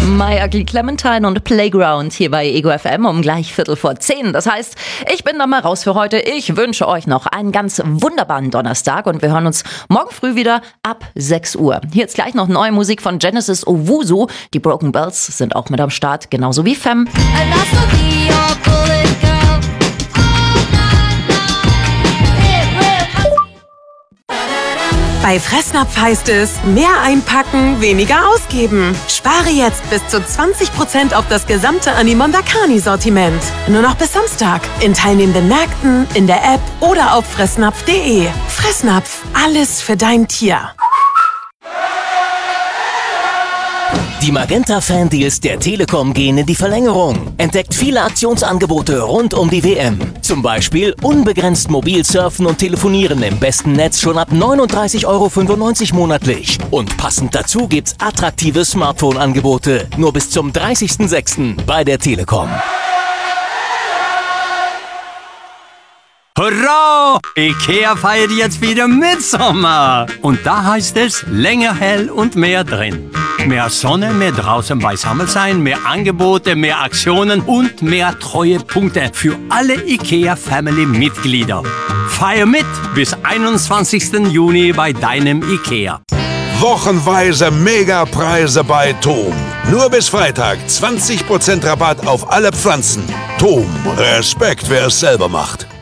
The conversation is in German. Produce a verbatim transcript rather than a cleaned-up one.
My Ugly Clementine und Playground hier bei Ego F M um gleich Viertel vor zehn. Das heißt, ich bin dann mal raus für heute. Ich wünsche euch noch einen ganz wunderbaren Donnerstag und wir hören uns morgen früh wieder ab sechs Uhr. Hier jetzt gleich noch neue Musik von Genesis Owusu. Die Broken Bells sind auch mit am Start, genauso wie Femme. Bei Fressnapf heißt es, mehr einpacken, weniger ausgeben. Spare jetzt bis zu zwanzig Prozent auf das gesamte Animondakani-Sortiment. Nur noch bis Samstag. In teilnehmenden Märkten, in der App oder auf fressnapf punkt de. Fressnapf, alles für dein Tier. Die Magenta-Fan-Deals der Telekom gehen in die Verlängerung. Entdeckt viele Aktionsangebote rund um die W M. Zum Beispiel unbegrenzt mobil surfen und telefonieren im besten Netz schon ab neununddreißig Euro fünfundneunzig monatlich. Und passend dazu gibt's attraktive Smartphone-Angebote. Nur bis zum dreißigsten sechsten bei der Telekom. Hurra! Ikea feiert jetzt wieder Mitsommer. Und da heißt es länger hell und mehr drin. Mehr Sonne, mehr draußen beisammen sein, mehr Angebote, mehr Aktionen und mehr Treuepunkte für alle Ikea-Family-Mitglieder. Feier mit bis einundzwanzigsten Juni bei deinem Ikea. Wochenweise Megapreise bei Tom. Nur bis Freitag zwanzig Prozent Rabatt auf alle Pflanzen. Tom, Respekt, wer es selber macht.